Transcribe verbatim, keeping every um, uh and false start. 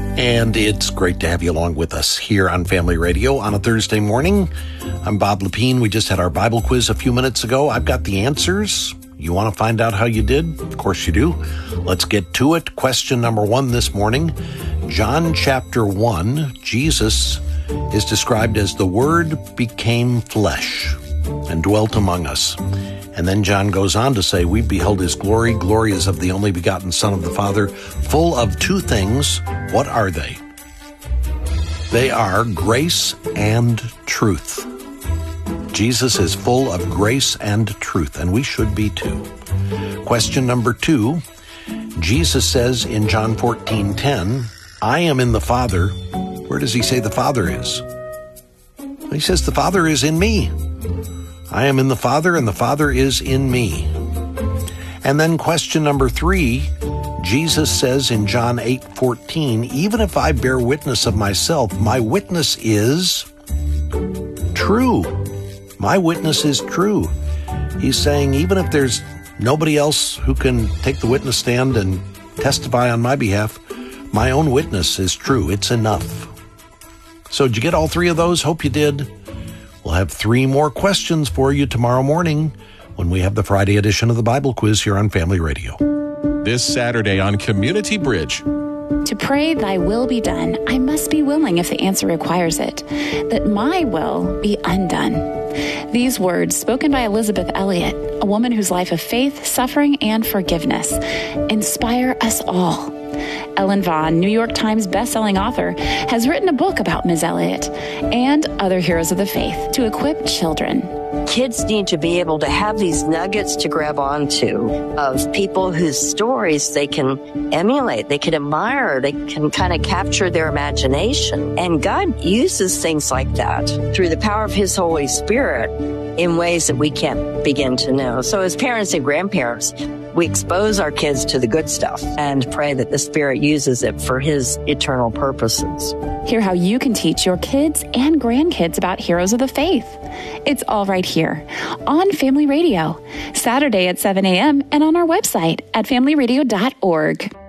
And it's great to have you along with us here on Family Radio on a Thursday morning. I'm Bob Lepine. We just had our Bible quiz a few minutes ago. I've got the answers. You want to find out how you did? Of course you do. Let's get to it. Question number one this morning. John chapter one, Jesus is described as the Word became flesh and dwelt among us. And then John goes on to say, we beheld his glory. Glory is of the only begotten Son of the Father, full of two things. What are they? They are grace and truth. Jesus is full of grace and truth, and we should be too. Question number two, Jesus says in John fourteen ten, I am in the Father. Where does he say the Father is? He says the Father is in me. I am in the Father, and the Father is in me. And then question number three, Jesus says in John eight fourteen, even if I bear witness of myself, my witness is true. My witness is true. He's saying even if there's nobody else who can take the witness stand and testify on my behalf, my own witness is true. It's enough. So did you get all three of those? Hope you did. We'll have three more questions for you tomorrow morning when we have the Friday edition of the Bible Quiz here on Family Radio. This Saturday on Community Bridge. To pray thy will be done, I must be willing if the answer requires it, that my will be undone. These words, spoken by Elizabeth Elliot, a woman whose life of faith, suffering, and forgiveness, inspire us all. Ellen Vaughn, New York Times bestselling author, has written a book about Miz Elliot and other heroes of the faith to equip children. Kids need to be able to have these nuggets to grab onto of people whose stories they can emulate, they can admire, they can kind of capture their imagination. And God uses things like that through the power of His Holy Spirit in ways that we can't begin to know. So as parents and grandparents, we expose our kids to the good stuff and pray that the Spirit uses it for His eternal purposes. Hear how you can teach your kids and grandkids about heroes of the faith. It's all right here on Family Radio, Saturday at seven a.m. and on our website at family radio dot org.